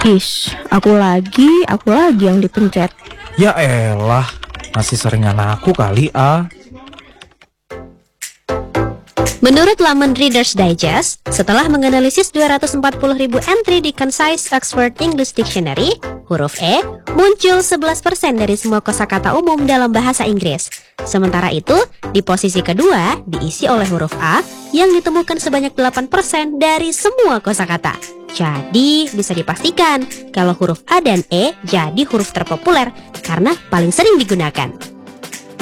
Aku lagi yang dipencet. Ya elah, masih seringan aku kali ah. Menurut laman Reader's Digest, setelah menganalisis 240.000 entry di Concise Oxford English Dictionary, huruf E muncul 11% dari semua kosakata umum dalam bahasa Inggris. Sementara itu, di posisi kedua diisi oleh huruf A yang ditemukan sebanyak 8% dari semua kosakata. Jadi, bisa dipastikan kalau huruf A dan E jadi huruf terpopuler karena paling sering digunakan.